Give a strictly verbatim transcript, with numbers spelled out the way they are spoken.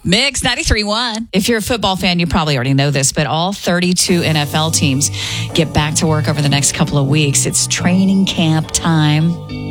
Mix ninety-three point one. If you're a football fan, you probably already know this, but all thirty-two N F L teams get back to work over the next couple of weeks. It's training camp time.